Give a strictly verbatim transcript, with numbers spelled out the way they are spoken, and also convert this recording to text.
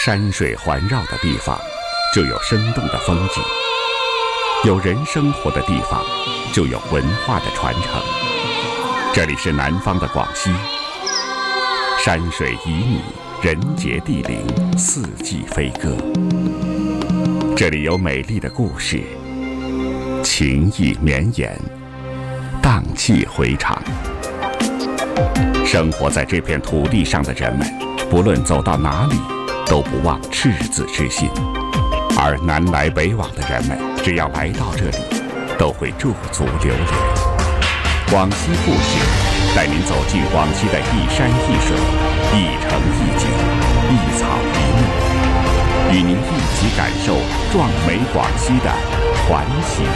山水环绕的地方，就有生动的风景；有人生活的地方，就有文化的传承。这里是南方的广西，山水旖旎，人杰地灵，四季飞歌。这里有美丽的故事，情意绵延，荡气回肠。生活在这片土地上的人们，不论走到哪里，都不忘赤子之心。而南来北往的人们，只要来到这里，都会驻足留恋。广西故事，带您走进广西的一山一水、一城一景、一草一木，与您一起感受壮美广西的传奇